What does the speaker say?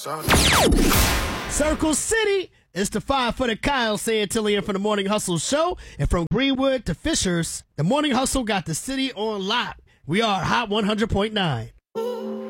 Circle City. It's the 5-footed Kyle saying Tillian from the Morning Hustle show. And from Greenwood to Fishers, the Morning Hustle got the city on lock. We are Hot 100.9.